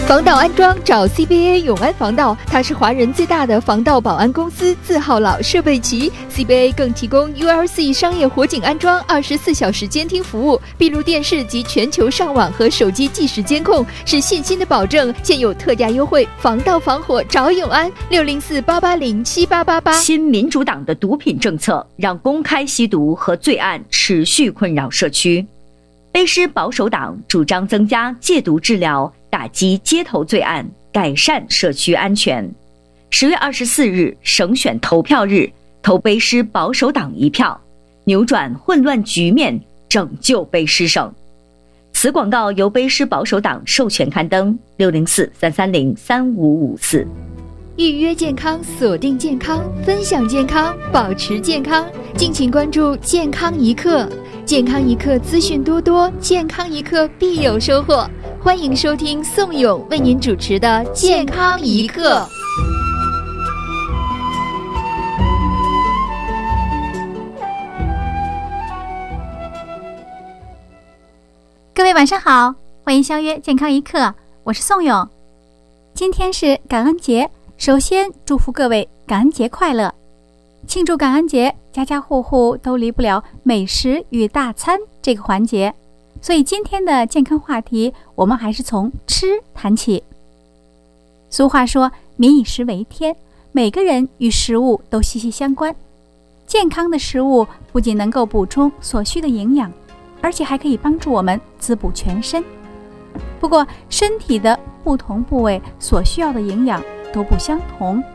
防盗安装找 CBA 永安防盗，它是华人最大的防盗保安公司，字号老，设备齐。CBA 更提供 ULC 商业火警安装、24小时监听服务、闭路电视及全球上网和手机即时监控，是信心的保证。现有特价优惠，防盗防火找永安，604-880-7888。 新民主党的毒品政策让公开吸毒和罪案持续困扰社区。卑诗保守党主张增加戒毒治疗，打击街头罪案，改善社区安全。10月24日省选投票日，投卑诗保守党一票，扭转混乱局面，拯救卑诗省。此广告由卑诗保守党授权刊登，604-330-3554。 预约健康，锁定健康，分享健康，保持健康。敬请关注健康一刻，健康一刻资讯多多，健康一刻必有收获。欢迎收听宋勇为您主持的健康一刻。 各位晚上好，欢迎相约健康一刻，我是宋勇。今天是感恩节，首先祝福各位感恩节快乐。庆祝感恩节，家家户户都离不了美食与大餐这个环节，所以今天的健康话题我们还是从吃谈起。俗话说民以食为天，每个人与食物都息息相关。健康的食物不仅能够补充所需的营养，而且还可以帮助我们滋补全身。不过身体的不同部位所需要的营养都不相同，